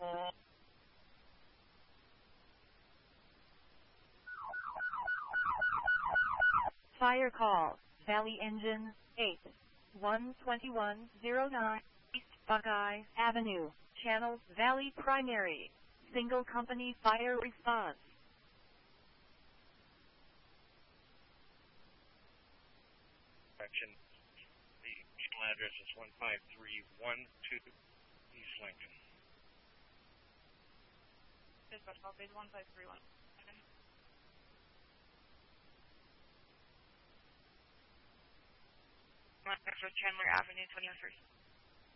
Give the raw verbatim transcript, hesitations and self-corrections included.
Fire call, Valley Engine, eight one two one zero nine, East Buckeye Avenue, Channel Valley Primary, single company fire response. Correction. The email address is one five three one two East Lincoln. Dispatch call phase one five three one. Chandler Avenue, twenty-first.